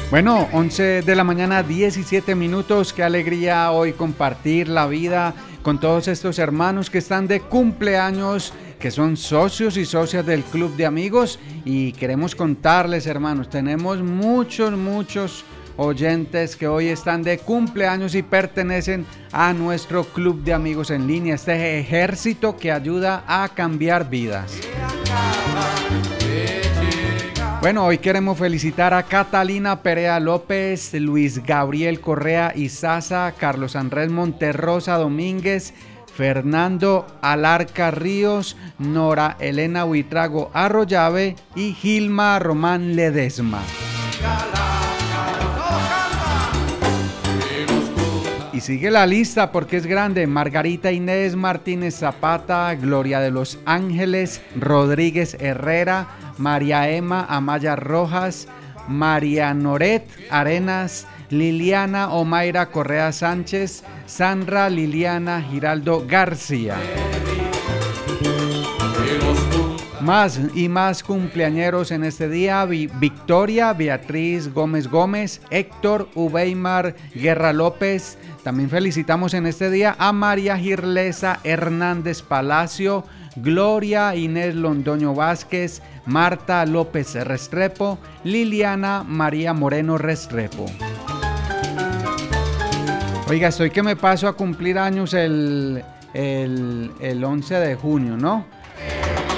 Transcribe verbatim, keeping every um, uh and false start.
Bueno, once de la mañana, diecisiete minutos. Qué alegría hoy compartir la vida con todos estos hermanos que están de cumpleaños, que son socios y socias del Club de Amigos. Y queremos contarles, hermanos, tenemos muchos, muchos oyentes que hoy están de cumpleaños y pertenecen a nuestro Club de Amigos en línea, este ejército que ayuda a cambiar vidas. Bueno, hoy queremos felicitar a Catalina Perea López, Luis Gabriel Correa Izaza, Carlos Andrés Monterrosa Domínguez, Fernando Alarca Ríos, Nora Elena Huitrago Arroyave y Gilma Román Ledesma. Y sigue la lista porque es grande. Margarita Inés Martínez Zapata, Gloria de los Ángeles Rodríguez Herrera, María Emma Amaya Rojas, María Noret Arenas, Liliana Omaira Correa Sánchez, Sandra Liliana Giraldo García. Más y más cumpleañeros en este día: Victoria Beatriz Gómez Gómez, Héctor Ubeimar Guerra López. También felicitamos en este día a María Girlesa Hernández Palacio, Gloria Inés Londoño Vázquez, Marta López Restrepo, Liliana María Moreno Restrepo. Oiga, estoy que me paso a cumplir años el, el, el once de junio, ¿no?